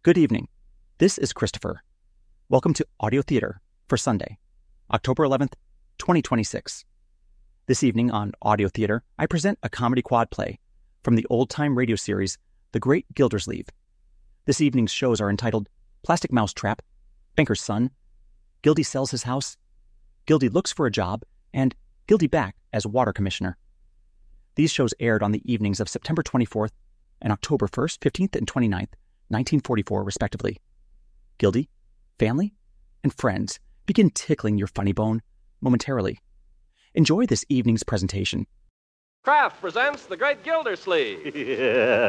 Good evening. This is Christopher. Welcome to Audio Theater for Sunday, October 11th, 2026. This evening on Audio Theater, I present a comedy quad play from the old-time radio series The Great Gildersleeve. This evening's shows are entitled Plastic Mousetrap, Banker's Son, Gildy Sells His House, Gildy Looks for a Job, and Gildy Back as Water Commissioner. These shows aired on the evenings of September 24th and October 1st, 15th, and 29th, 1944, respectively. Gildy, family, and friends begin tickling your funny bone momentarily. Enjoy this evening's presentation. Kraft presents The Great Gildersleeve.